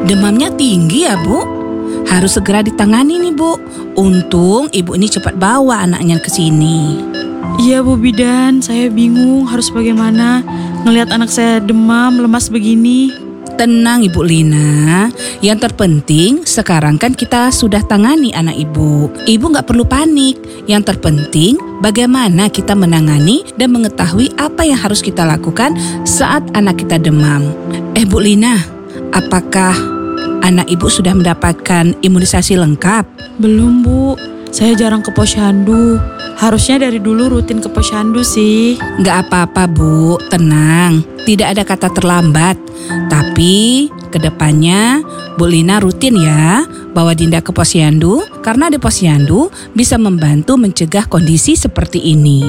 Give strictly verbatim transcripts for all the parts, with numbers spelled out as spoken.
Demamnya tinggi ya, Bu? Harus segera ditangani nih, Bu. Untung ibu ini cepat bawa anaknya ke sini. Iya Bu Bidan, saya bingung harus bagaimana ngelihat anak saya demam, lemas begini. Tenang Ibu Lina, yang terpenting sekarang kan kita sudah tangani anak ibu. Ibu nggak perlu panik, yang terpenting bagaimana kita menangani dan mengetahui apa yang harus kita lakukan saat anak kita demam. Eh Bu Lina, apakah anak ibu sudah mendapatkan imunisasi lengkap? Belum Bu, saya jarang ke posyandu. Harusnya dari dulu rutin ke posyandu sih. Nggak apa-apa Bu, tenang. Tidak ada kata terlambat. Tapi kedepannya Bu Lina rutin ya bawa Dinda ke posyandu. Karena di posyandu bisa membantu mencegah kondisi seperti ini.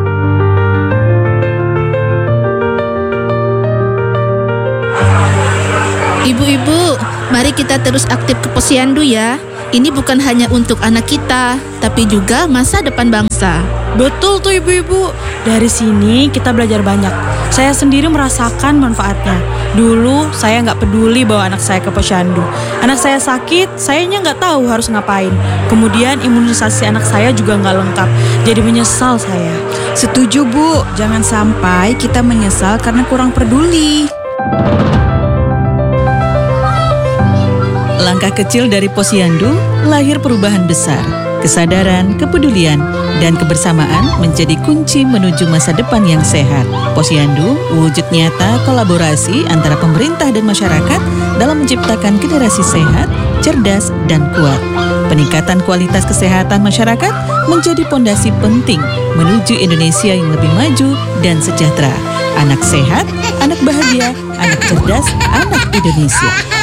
Ibu-ibu, mari kita terus aktif ke posyandu ya. Ini bukan hanya untuk anak kita, tapi juga masa depan bangsa. Betul tuh ibu-ibu, dari sini kita belajar banyak. Saya sendiri merasakan manfaatnya. Dulu saya nggak peduli bawa anak saya ke posyandu. Anak saya sakit, sayanya nggak tahu harus ngapain. Kemudian imunisasi anak saya juga nggak lengkap. Jadi menyesal saya. Setuju Bu, jangan sampai kita menyesal karena kurang peduli. Langkah kecil dari posyandu, lahir perubahan besar. Kesadaran, kepedulian, dan kebersamaan menjadi kunci menuju masa depan yang sehat. Posyandu wujud nyata kolaborasi antara pemerintah dan masyarakat dalam menciptakan generasi sehat, cerdas, dan kuat. Peningkatan kualitas kesehatan masyarakat menjadi pondasi penting menuju Indonesia yang lebih maju dan sejahtera. Anak sehat, anak bahagia, anak cerdas, anak Indonesia.